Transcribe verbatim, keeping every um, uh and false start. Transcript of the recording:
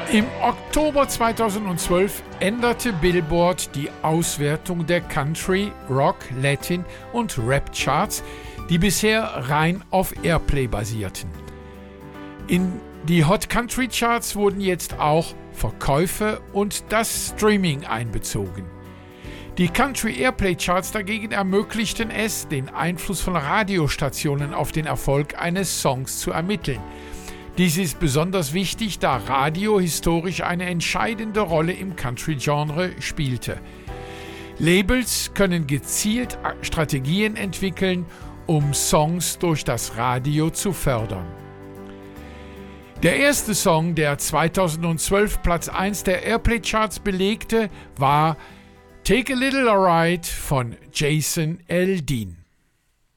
Im Oktober zweitausendzwölf änderte Billboard die Auswertung der Country, Rock, Latin und Rap Charts, die bisher rein auf Airplay basierten. In die Hot Country Charts wurden jetzt auch Verkäufe und das Streaming einbezogen. Die Country Airplay Charts dagegen ermöglichten es, den Einfluss von Radiostationen auf den Erfolg eines Songs zu ermitteln. Dies ist besonders wichtig, da Radio historisch eine entscheidende Rolle im Country-Genre spielte. Labels können gezielt Strategien entwickeln, um Songs durch das Radio zu fördern. Der erste Song, der zweitausendzwölf Platz eins der Airplay-Charts belegte, war Take a Little Ride von Jason Aldean.